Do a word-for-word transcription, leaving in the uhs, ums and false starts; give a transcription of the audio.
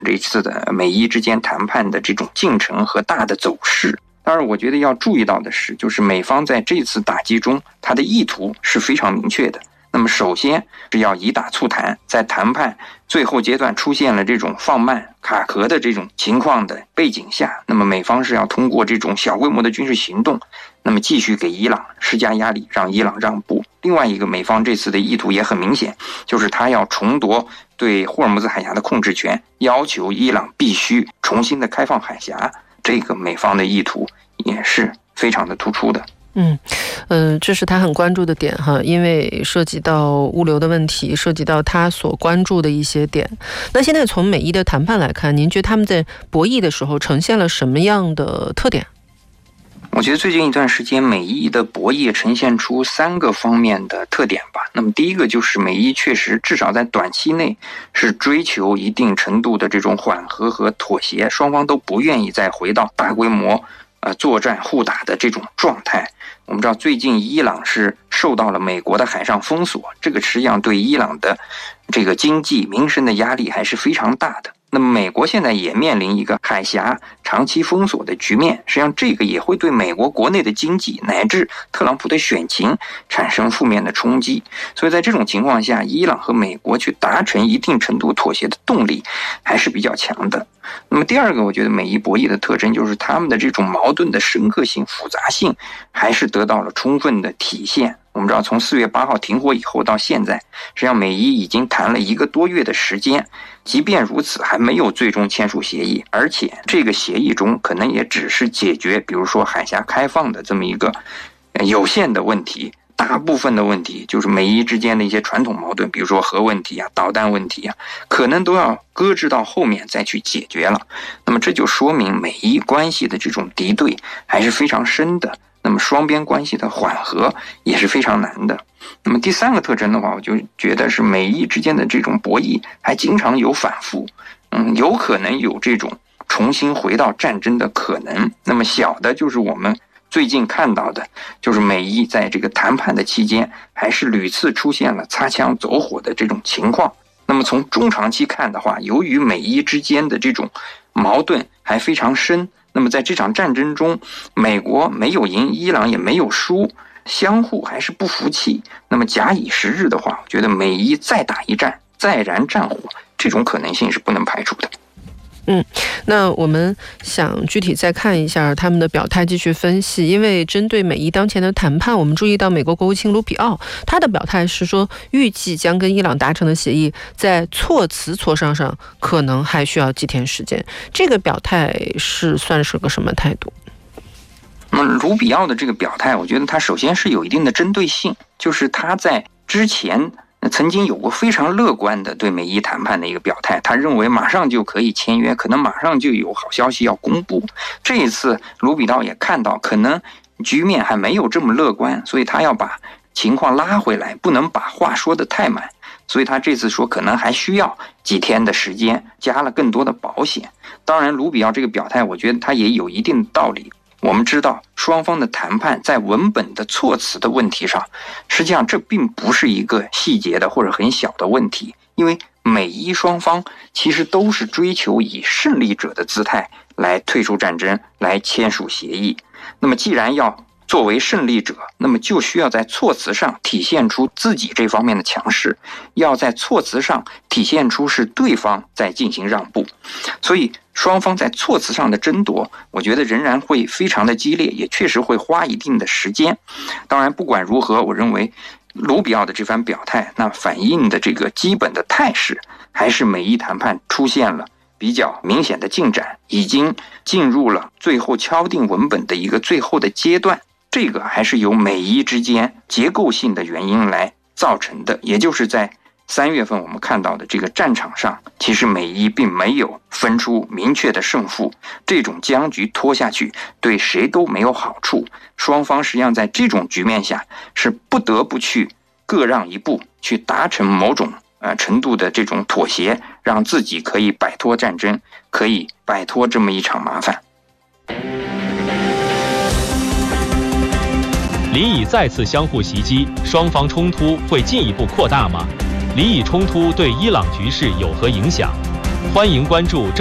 这次的美伊之间谈判的这种进程和大的走势。当然我觉得要注意到的是，就是美方在这次打击中，它的意图是非常明确的。那么首先是要以打促谈，在谈判最后阶段出现了这种放慢卡壳的这种情况的背景下，那么美方是要通过这种小规模的军事行动，那么继续给伊朗施加压力，让伊朗让步。另外一个，美方这次的意图也很明显，就是他要重夺对霍尔木兹海峡的控制权，要求伊朗必须重新的开放海峡，这个美方的意图也是非常的突出的。 嗯，呃，这是他很关注的点哈，因为涉及到物流的问题，涉及到他所关注的一些点。那现在从美伊的谈判来看，您觉得他们在博弈的时候呈现了什么样的特点？ 我觉得最近一段时间美伊的博弈呈现出三个方面的特点吧。那么第一个就是美伊确实至少在短期内是追求一定程度的这种缓和和妥协，双方都不愿意再回到大规模呃作战互打的这种状态。我们知道最近伊朗是受到了美国的海上封锁，这个实际上对伊朗的这个经济民生的压力还是非常大的。那么美国现在也面临一个海峡长期封锁的局面，实际上这个也会对美国国内的经济乃至特朗普的选情产生负面的冲击。所以在这种情况下，伊朗和美国去达成一定程度妥协的动力还是比较强的。那么第二个，我觉得美伊博弈的特征就是他们的这种矛盾的深刻性、复杂性还是得到了充分的体现。我们知道从四月八号停火以后到现在，实际上美伊已经谈了一个多月的时间，即便如此还没有最终签署协议，而且这个协议中可能也只是解决比如说海峡开放的这么一个有限的问题，大部分的问题就是美伊之间的一些传统矛盾，比如说核问题啊、导弹问题啊，可能都要搁置到后面再去解决了。那么这就说明美伊关系的这种敌对还是非常深的，那么双边关系的缓和也是非常难的。那么第三个特征的话，我就觉得是美伊之间的这种博弈还经常有反复，嗯，有可能有这种重新回到战争的可能。那么小的就是我们最近看到的，就是美伊在这个谈判的期间还是屡次出现了擦枪走火的这种情况。那么从中长期看的话，由于美伊之间的这种矛盾还非常深，那么在这场战争中，美国没有赢，伊朗也没有输，相互还是不服气。那么假以时日的话，我觉得美伊再打一战，再燃战火，这种可能性是不能排除的。 嗯，那我们想具体再看一下他们的表态，继续分析。因为针对美伊当前的谈判，我们注意到美国国务卿卢比奥他的表态是说，预计将跟伊朗达成的协议在措辞磋商上可能还需要几天时间。这个表态是算是个什么态度？ 那么卢比奥的这个表态，我觉得他首先是有一定的针对性，就是他在之前曾经有过非常乐观的对美伊谈判的一个表态，他认为马上就可以签约，可能马上就有好消息要公布。这一次卢比奥也看到可能局面还没有这么乐观，所以他要把情况拉回来，不能把话说得太满，所以他这次说可能还需要几天的时间，加了更多的保险。当然卢比奥这个表态我觉得他也有一定的道理。我们知道双方的谈判在文本的措辞的问题上，实际上这并不是一个细节的或者很小的问题，因为美伊双方其实都是追求以胜利者的姿态来退出战争，来签署协议。那么既然要作为胜利者，那么就需要在措辞上体现出自己这方面的强势，要在措辞上体现出是对方在进行让步。所以双方在措辞上的争夺，我觉得仍然会非常的激烈，也确实会花一定的时间。当然不管如何，我认为卢比奥的这番表态，那反映的这个基本的态势，还是美伊谈判出现了比较明显的进展，已经进入了最后敲定文本的一个最后的阶段。这个还是由美伊之间结构性的原因来造成的，也就是在三月份我们看到的这个战场上，其实美伊并没有分出明确的胜负，这种僵局拖下去对谁都没有好处。双方实际上在这种局面下是不得不去各让一步，去达成某种呃程度的这种妥协，让自己可以摆脱战争，可以摆脱这么一场麻烦。 黎以再次相互袭击，双方冲突会进一步扩大吗？黎以冲突对伊朗局势有何影响？ 欢迎关注。